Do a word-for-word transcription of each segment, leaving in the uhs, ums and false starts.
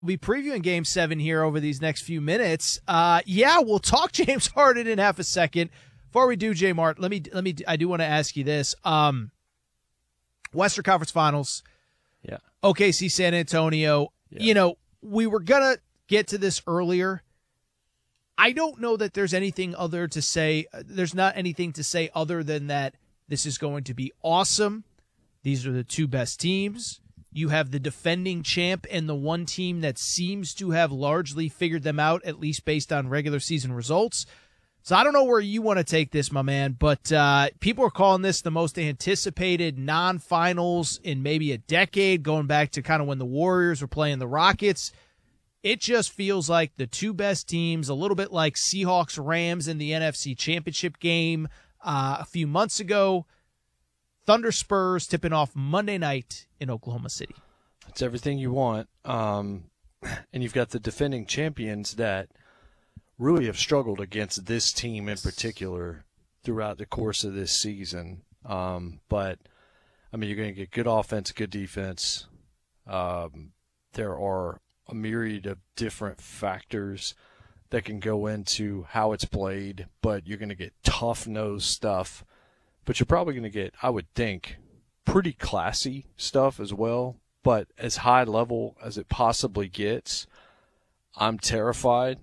We'll be previewing Game seven here over these next few minutes. Uh, yeah, we'll talk James Harden in half a second. Before we do, J Mart, let me let me. I do want to ask you this: um, Western Conference Finals, yeah, O K C, San Antonio. Yeah. You know, we were gonna get to this earlier. I don't know that there's anything other to say. There's not anything to say other than that this is going to be awesome. These are the two best teams. You have the defending champ and the one team that seems to have largely figured them out, at least based on regular season results. So I don't know where you want to take this, my man, but uh, people are calling this the most anticipated non-finals in maybe a decade, going back to kind of when the Warriors were playing the Rockets. It just feels like the two best teams, a little bit like Seahawks-Rams in the N F C Championship game uh, a few months ago. Thunder Spurs tipping off Monday night in Oklahoma City. That's everything you want. Um, and you've got the defending champions that really have struggled against this team in particular throughout the course of this season. Um, but, I mean, you're going to get good offense, good defense. Um, there are a myriad of different factors that can go into how it's played, but you're going to get tough-nosed stuff. But you're probably going to get, I would think, pretty classy stuff as well. But as high level as it possibly gets, I'm terrified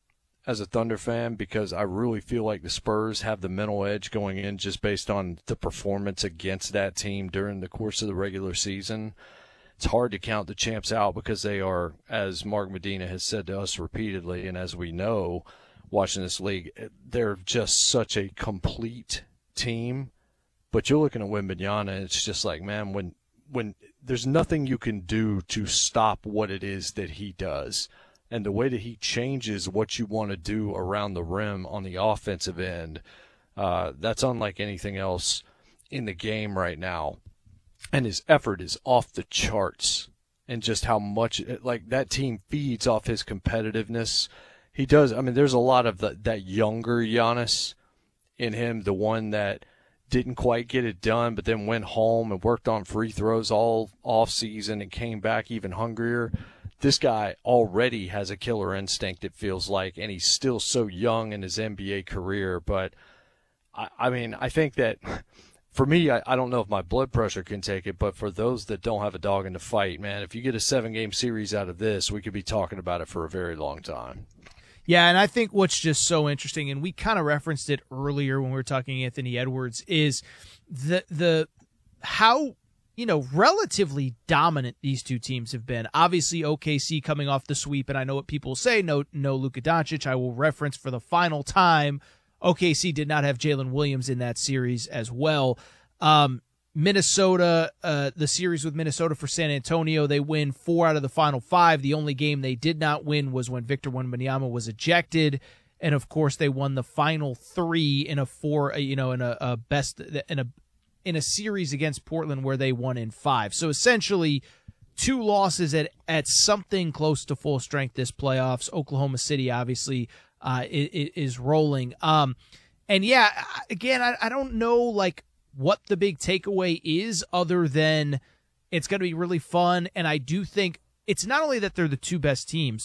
as a Thunder fan because I really feel like the Spurs have the mental edge going in just based on the performance against that team during the course of the regular season. It's hard to count the champs out because they are, as Mark Medina has said to us repeatedly, and as we know, watching this league, they're just such a complete team. But you're looking at Wembanyama, and it's just like, man, when when there's nothing you can do to stop what it is that he does, and the way that he changes what you want to do around the rim on the offensive end, uh, that's unlike anything else in the game right now. And his effort is off the charts, and just how much like that team feeds off his competitiveness. He does. I mean, there's a lot of the, that younger Giannis in him, the one that didn't quite get it done, but then went home and worked on free throws all off season and came back even hungrier. This guy already has a killer instinct, it feels like, and he's still so young in his N B A career. But, I, I mean, I think that for me, I, I don't know if my blood pressure can take it, but for those that don't have a dog in the fight, man, if you get a seven-game series out of this, we could be talking about it for a very long time. Yeah, and I think what's just so interesting, and we kind of referenced it earlier when we were talking Anthony Edwards, is the the how, you know, relatively dominant these two teams have been. Obviously, O K C coming off the sweep, and I know what people say, no, no Luka Doncic. I will reference for the final time, O K C did not have Jalen Williams in that series as well. Um, Minnesota, uh, the series with Minnesota for San Antonio, they win four out of the final five. The only game they did not win was when Victor Wembanyama was ejected, and of course they won the final three in a four, you know, in a, a best in a in a series against Portland where they won in five. So essentially, two losses at at something close to full strength this playoffs. Oklahoma City obviously uh, is, is rolling, um, and yeah, again, I, I don't know like. what the big takeaway is other than it's going to be really fun. And I do think it's not only that they're the two best teams,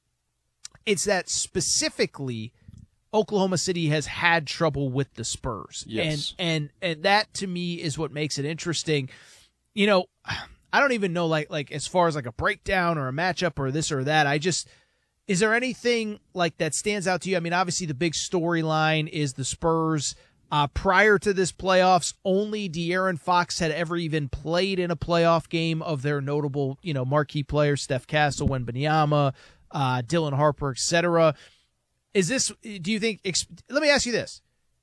it's that specifically Oklahoma City has had trouble with the Spurs. Yes. And, and, and that to me is what makes it interesting. You know, I don't even know like, like as far as like a breakdown or a matchup or this or that, I just, is there anything like that stands out to you? I mean, obviously the big storyline is the Spurs. Uh, prior to this playoffs, only De'Aaron Fox had ever even played in a playoff game of their notable, you know, marquee players, Steph Castle, Wembanyama, uh, Dylan Harper, et cetera. Is this, do you think, let me ask you this.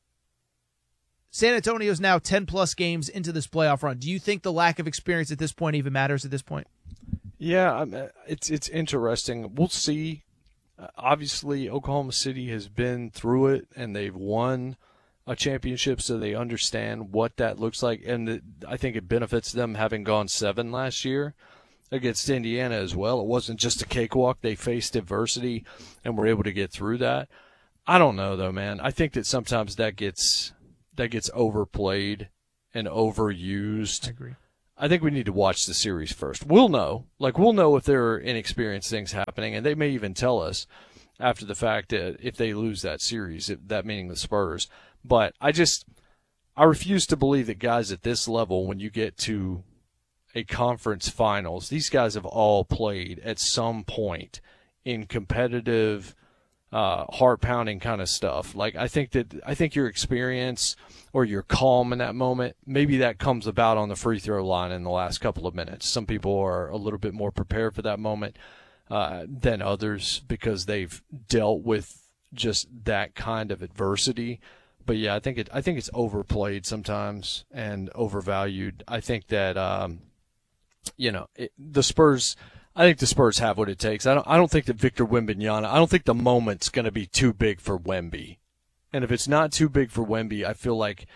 San Antonio is now ten plus games into this playoff run. Do you think the lack of experience at this point even matters at this point? Yeah, it's, it's interesting. We'll see. Uh, obviously, Oklahoma City has been through it and they've won a championship, so they understand what that looks like, and the, I think it benefits them having gone seven last year against Indiana as well. It wasn't just a cakewalk. They faced adversity and were able to get through that. I don't know, though, man. I think that sometimes that gets that gets overplayed and overused. I agree. I think we need to watch the series first. We'll know. Like, we'll know if there are inexperienced things happening, and they may even tell us after the fact that if they lose that series, if, that meaning the Spurs. But I just – I refuse to believe that guys at this level, when you get to a conference finals, these guys have all played at some point in competitive – Uh, heart-pounding kind of stuff. Like, I think that I think your experience or your calm in that moment, maybe that comes about on the free throw line in the last couple of minutes. Some people are a little bit more prepared for that moment uh, than others because they've dealt with just that kind of adversity. But yeah, I think it I think it's overplayed sometimes and overvalued. I think that um, you know it, the Spurs. I think the Spurs have what it takes. I don't. I don't think that Victor Wembanyama. I don't think the moment's going to be too big for Wemby, and if it's not too big for Wemby, I feel like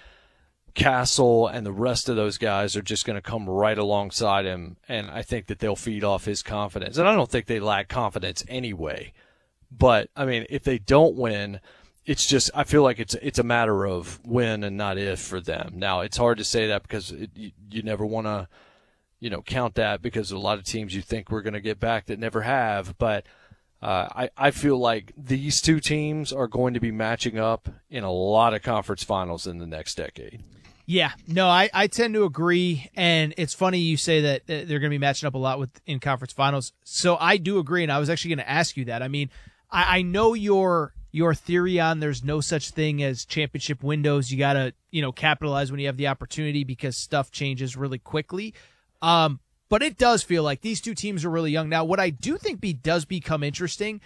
Castle and the rest of those guys are just going to come right alongside him, and I think that they'll feed off his confidence. And I don't think they lack confidence anyway. But I mean, if they don't win, it's just I feel like it's it's a matter of when and not if for them. Now it's hard to say that because it, you, you never want to. you know, count that because a lot of teams you think we're going to get back that never have. But uh, I, I feel like these two teams are going to be matching up in a lot of conference finals in the next decade. Yeah, no, I, I tend to agree. And it's funny you say that they're going to be matching up a lot with in conference finals. So I do agree. And I was actually going to ask you that. I mean, I, I know your your theory on there's no such thing as championship windows. You got to, you know, capitalize when you have the opportunity because stuff changes really quickly. Um, but it does feel like these two teams are really young. Now, what I do think be, does become interesting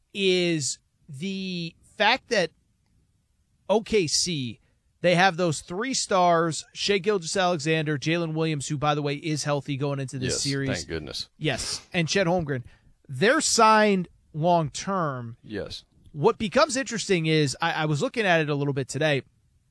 is the fact that O K C, they have those three stars, Shai Gilgeous-Alexander, Jalen Williams, who, by the way, is healthy going into this yes, series. Thank goodness. Yes, and Chet Holmgren. They're signed long-term. Yes. What becomes interesting is, I, I was looking at it a little bit today,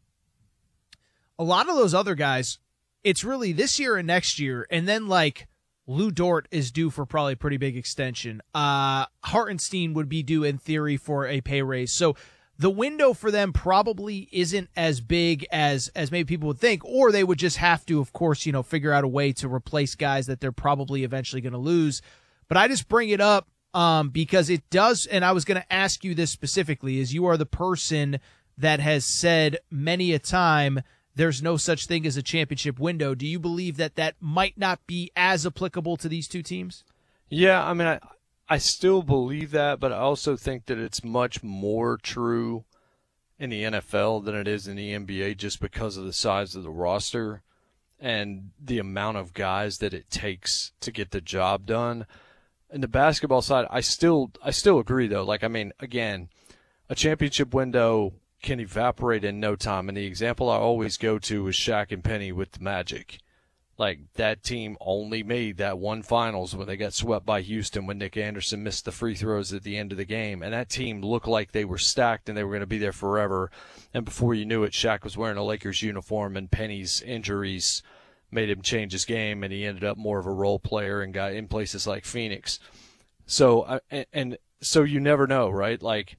a lot of those other guys, it's really this year and next year, and then like Lou Dort is due for probably a pretty big extension. Uh, Hartenstein would be due in theory for a pay raise. So the window for them probably isn't as big as as maybe people would think, or they would just have to, of course, you know, figure out a way to replace guys that they're probably eventually going to lose. But I just bring it up um, because it does, and I was going to ask you this specifically, is you are the person that has said many a time there's no such thing as a championship window. Do you believe that that might not be as applicable to these two teams? Yeah, I mean, I, I still believe that, but I also think that it's much more true in the N F L than it is in the N B A just because of the size of the roster and the amount of guys that it takes to get the job done. In the basketball side, I still I still agree, though. Like, I mean, again, a championship window can evaporate in no time. And the example I always go to is Shaq and Penny with the Magic. Like, that team only made that one finals when they got swept by Houston when Nick Anderson missed the free throws at the end of the game. And that team looked like they were stacked and they were going to be there forever. And before you knew it, Shaq was wearing a Lakers uniform and Penny's injuries made him change his game, and he ended up more of a role player and got in places like Phoenix. So, and, and so you never know, right? Like,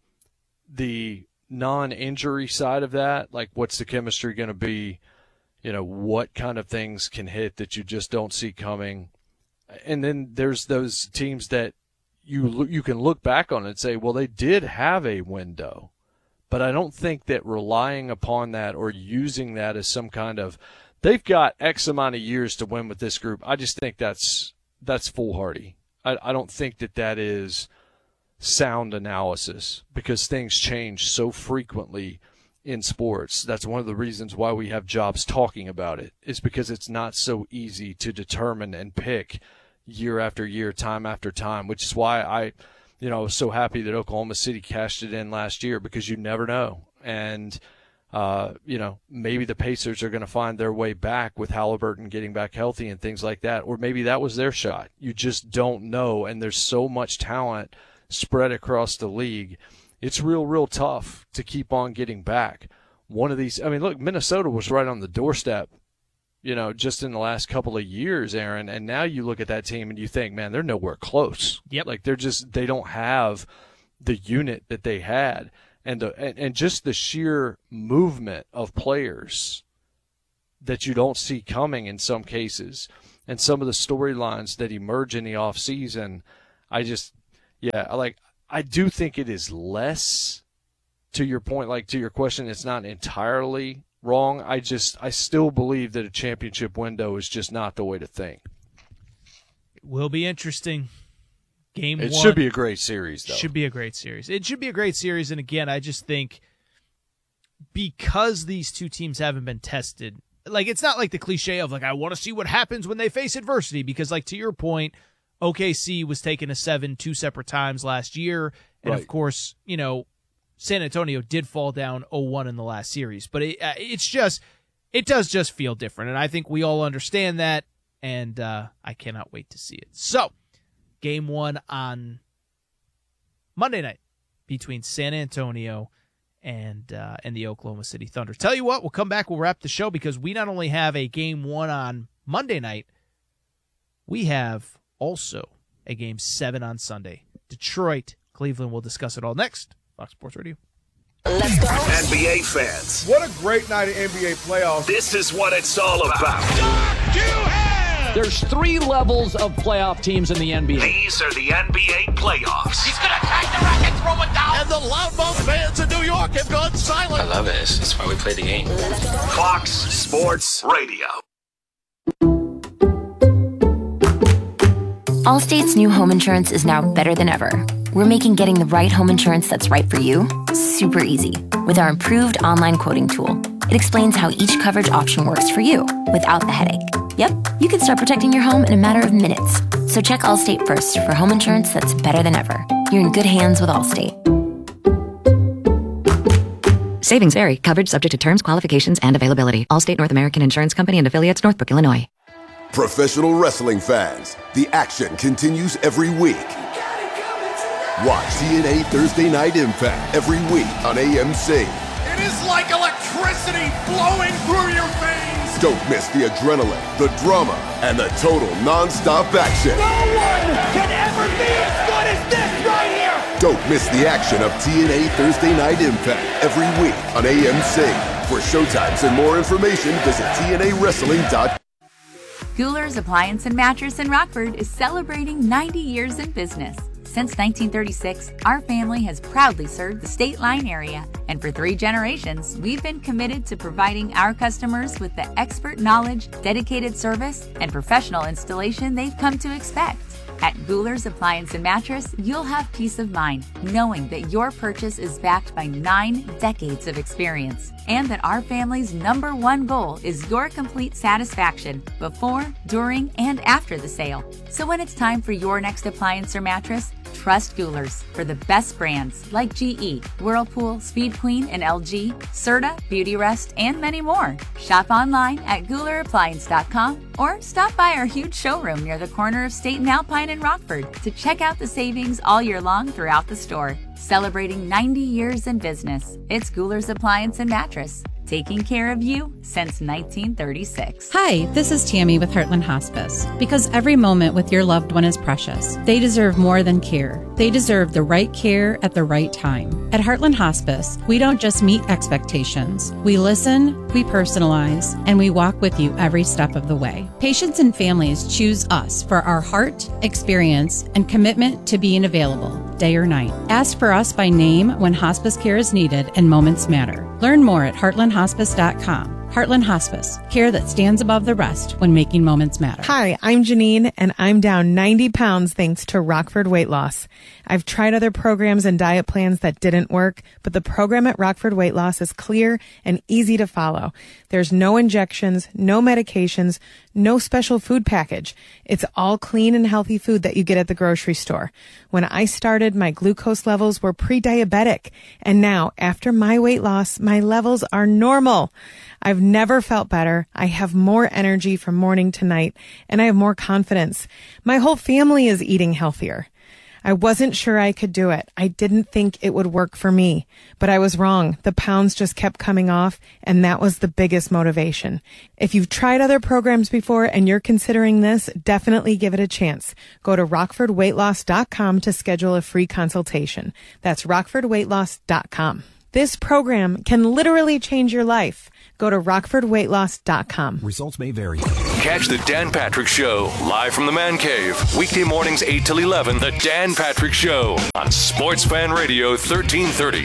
the non-injury side of that, like what's the chemistry going to be, you know, what kind of things can hit that you just don't see coming. And then there's those teams that you you can look back on and say, well, they did have a window, but I don't think that relying upon that or using that as some kind of, they've got X amount of years to win with this group. I just think that's that's foolhardy. I, I don't think that that is sound analysis because things change so frequently in sports. That's one of the reasons why we have jobs talking about it, is because it's not so easy to determine and pick year after year, time after time, which is why I, you know, was so happy that Oklahoma City cashed it in last year, because you never know. And, uh, you know, maybe the Pacers are going to find their way back with Halliburton getting back healthy and things like that, or maybe that was their shot. You just don't know, and there's so much talent spread across the league. It's real, real tough to keep on getting back. One of these, I mean, look, Minnesota was right on the doorstep, you know, just in the last couple of years, Aaron, and now you look at that team and you think, man, they're nowhere close. Yep. Like, they're just, they don't have the unit that they had. And, the, and, and just the sheer movement of players that you don't see coming in some cases. And some of the storylines that emerge in the off season, I just, yeah, like, I do think it is less, to your point, like to your question, it's not entirely wrong. I just, I still believe that a championship window is just not the way to think. It will be interesting. Game it one. It should be a great series, though. Should be a great series. It should be a great series. And again, I just think because these two teams haven't been tested, like, it's not like the cliche of, like, I want to see what happens when they face adversity, because, like, to your point, O K C was taken to seven two separate times last year. And, right. of course, you know, San Antonio did fall down oh one in the last series. But it, uh, it's just, it does just feel different. And I think we all understand that. And uh, I cannot wait to see it. So, game one on Monday night between San Antonio and uh, and the Oklahoma City Thunder. Tell you what, we'll come back, we'll wrap the show, because we not only have a game one on Monday night, we have also a game seven on Sunday. Detroit, Cleveland. We'll discuss it all next. Fox Sports Radio. Let's go. N B A fans. What a great night of N B A playoffs. This is what it's all about. There's three levels of playoff teams in the N B A. These are the N B A playoffs. He's going to attack the racket, throw it down. And the loudmouth fans in New York have gone silent. I love it. That's why we play the game. Fox Sports Radio. Allstate's new home insurance is now better than ever. We're making getting the right home insurance that's right for you super easy with our improved online quoting tool. It explains how each coverage option works for you without the headache. Yep, you can start protecting your home in a matter of minutes. So check Allstate first for home insurance that's better than ever. You're in good hands with Allstate. Savings vary. Coverage subject to terms, qualifications, and availability. Allstate North American Insurance Company and affiliates, Northbrook, Illinois. Professional wrestling fans, the action continues every week. Watch T N A Thursday Night Impact every week on A M C. It is like electricity flowing through your veins. Don't miss the adrenaline, the drama, and the total non-stop action. No one can ever be as good as this right here. Don't miss the action of T N A Thursday Night Impact every week on A M C. For showtimes and more information, visit T N A wrestling dot com. Guler's Appliance and Mattress in Rockford is celebrating ninety years in business. Since nineteen thirty-six, our family has proudly served the State Line area, and for three generations, we've been committed to providing our customers with the expert knowledge, dedicated service, and professional installation they've come to expect. At Guler's Appliance and Mattress, you'll have peace of mind knowing that your purchase is backed by nine decades of experience, and that our family's number one goal is your complete satisfaction before, during, and after the sale. So when it's time for your next appliance or mattress, trust Guler's for the best brands like G E, Whirlpool, Speed Queen, and L G, Serta, Beautyrest, and many more. Shop online at Guler Appliance dot com or stop by our huge showroom near the corner of State and Alpine in Rockford to check out the savings all year long throughout the store. Celebrating ninety years in business, it's Guler's Appliance and Mattress, taking care of you since nineteen thirty-six. Hi, this is Tammy with Heartland Hospice. Because every moment with your loved one is precious, they deserve more than care. They deserve the right care at the right time. At Heartland Hospice, we don't just meet expectations. We listen, we personalize, and we walk with you every step of the way. Patients and families choose us for our heart, experience, and commitment to being available, day or night. Ask for us by name when hospice care is needed and moments matter. Learn more at heartland hospice dot com. Heartland Hospice, care that stands above the rest when making moments matter. Hi, I'm Janine, and I'm down ninety pounds thanks to Rockford Weight Loss. I've tried other programs and diet plans that didn't work, but the program at Rockford Weight Loss is clear and easy to follow. There's no injections, no medications, no special food package. It's all clean and healthy food that you get at the grocery store. When I started, my glucose levels were pre-diabetic, and now, after my weight loss, my levels are normal. I've never felt better. I have more energy from morning to night, and I have more confidence. My whole family is eating healthier. I wasn't sure I could do it. I didn't think it would work for me, but I was wrong. The pounds just kept coming off, and that was the biggest motivation. If you've tried other programs before and you're considering this, definitely give it a chance. Go to rockford weight loss dot com to schedule a free consultation. That's rockford weight loss dot com. This program can literally change your life. Go to rockford weight loss dot com. Results may vary. Catch the Dan Patrick Show live from the Man Cave. Weekday mornings eight till eleven. The Dan Patrick Show on Sports Fan Radio thirteen thirty.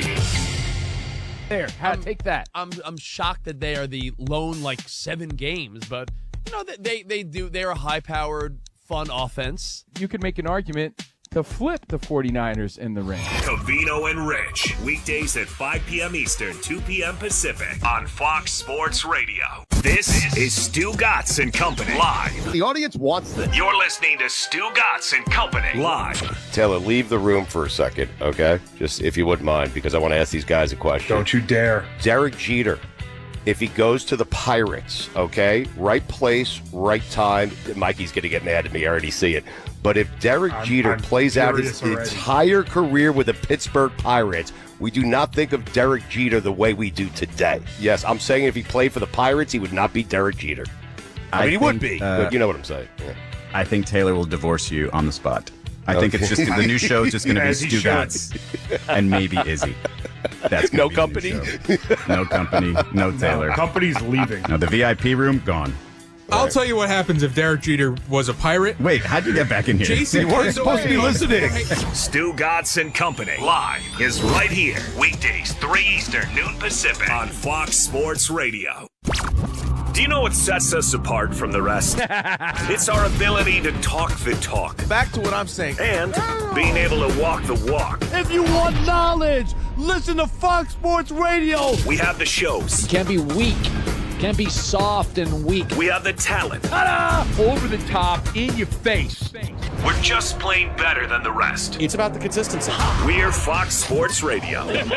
There, um, take that. I'm I'm shocked that they are the lone like seven games, but you know they they do they're a high-powered, fun offense. You could make an argument to flip the 49ers in the ring. Covino and Rich, weekdays at five p.m. Eastern, two p.m. Pacific on Fox Sports Radio. This is Stu Gatz and Company live. The audience wants this. You're listening to Stu Gatz and Company live. Taylor, leave the room for a second, okay? Just if you wouldn't mind, because I want to ask these guys a question. Don't you dare. Derek Jeter, if he goes to the Pirates, okay? Right place, right time. Mikey's going to get mad at me. I already see it. But if Derek I'm, Jeter I'm plays out his already. entire career with the Pittsburgh Pirates, we do not think of Derek Jeter the way we do today. Yes, I'm saying if he played for the Pirates, he would not be Derek Jeter. I, I mean, he think, would be, uh, but you know what I'm saying. Yeah. I think Taylor will divorce you on the spot. I okay. think it's just the new show is just going to be Stu Gatz and maybe Izzy. That's no company. No company. No Taylor. No, company's leaving. No, the V I P room gone. I'll right. tell you what happens if Derek Jeter was a Pirate. Wait, how'd you get back in here? Jason, you weren't supposed to be listening. Stu Gatz and Company live is right here. Weekdays, three Eastern, noon Pacific on Fox Sports Radio. Do you know what sets us apart from the rest? It's our ability to talk the talk. Back to what I'm saying. And being able to walk the walk. If you want knowledge, listen to Fox Sports Radio. We have the shows. You can't be weak. Can't be soft and weak. We have the talent. Ta-da! Over the top, in your face. We're just plain better than the rest. It's about the consistency. We're Fox Sports Radio. And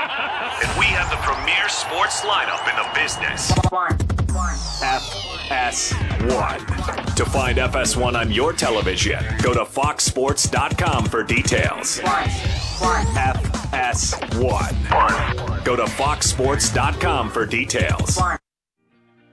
we have the premier sports lineup in the business. F S one. To find F S one on your television, go to fox sports dot com for details. F S one. Go to fox sports dot com for details.